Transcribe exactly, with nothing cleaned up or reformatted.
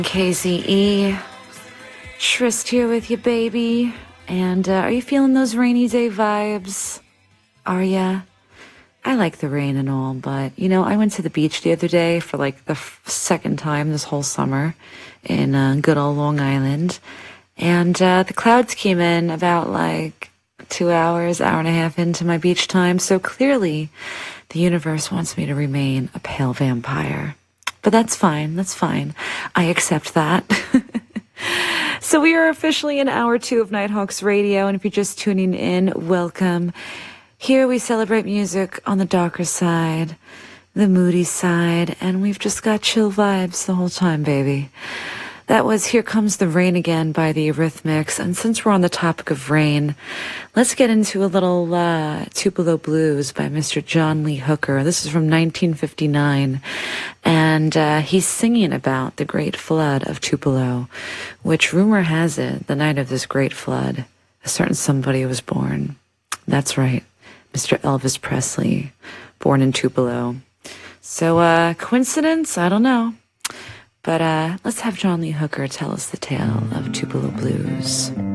K Z E, Trist here with you, baby. And uh, are you feeling those rainy day vibes? Are ya? I like the rain and all, but you know, I went to the beach the other day for like the f- second time this whole summer in uh, good old Long Island. And uh, the clouds came in about like two hours, hour and a half into my beach time. So clearly the universe wants me to remain a pale vampire. But that's fine. That's fine. I accept that. So we are officially in hour two of Nighthawks Radio. And if you're just tuning in, welcome. Here we celebrate music on the darker side, the moody side, and we've just got chill vibes the whole time, baby. That was Here Comes the Rain Again by the Eurythmics. And since we're on the topic of rain, let's get into a little uh, Tupelo Blues by Mister John Lee Hooker. This is from nineteen fifty-nine. And uh, he's singing about the great flood of Tupelo, which rumor has it, the night of this great flood, a certain somebody was born. That's right, Mister Elvis Presley, born in Tupelo. So, uh, coincidence? I don't know. But uh, let's have John Lee Hooker tell us the tale of Tupelo Blues.